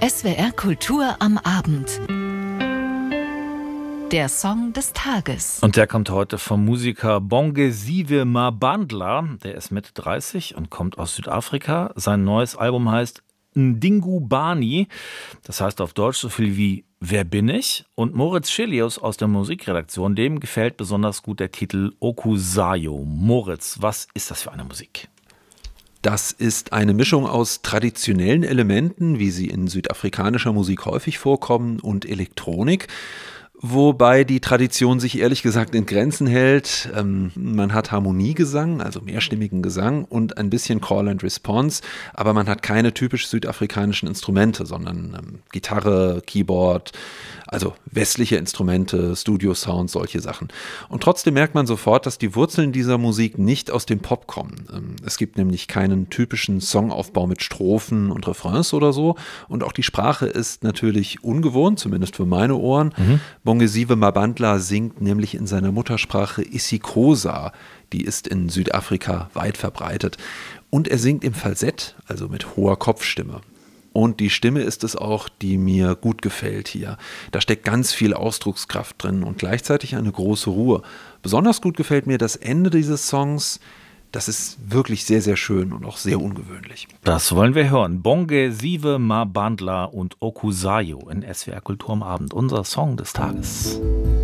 SWR Kultur am Abend. Der Song des Tages. Und der kommt heute vom Musiker Bongisiwe Mabandla. Der ist Mitte 30 und kommt aus Südafrika. Sein neues Album heißt Ndingubani. Das heißt auf Deutsch so viel wie Wer bin ich? Und Moritz Schelius aus der Musikredaktion, dem gefällt besonders gut der Titel Okusayo. Moritz, was ist das für eine Musik? Das ist eine Mischung aus traditionellen Elementen, wie sie in südafrikanischer Musik häufig vorkommen, und Elektronik. Wobei die Tradition sich ehrlich gesagt in Grenzen hält. Man hat Harmoniegesang, also mehrstimmigen Gesang und ein bisschen Call and Response, aber man hat keine typisch südafrikanischen Instrumente, sondern Gitarre, Keyboard, also westliche Instrumente, Studio-Sounds, solche Sachen. Und trotzdem merkt man sofort, dass die Wurzeln dieser Musik nicht aus dem Pop kommen. Es gibt nämlich keinen typischen Songaufbau mit Strophen und Refrains oder so. Und auch die Sprache ist natürlich ungewohnt, zumindest für meine Ohren. Bongisiwe Mabandla singt nämlich in seiner Muttersprache isiXhosa. Die ist in Südafrika weit verbreitet. Und er singt im Falsett, also mit hoher Kopfstimme. Und die Stimme ist es auch, die mir gut gefällt hier. Da steckt ganz viel Ausdruckskraft drin und gleichzeitig eine große Ruhe. Besonders gut gefällt mir das Ende dieses Songs. Das ist wirklich sehr, sehr schön und auch sehr ungewöhnlich. Das wollen wir hören. Bongisiwe Mabandla und Okusayo in SWR Kultur am Abend. Unser Song des Tages.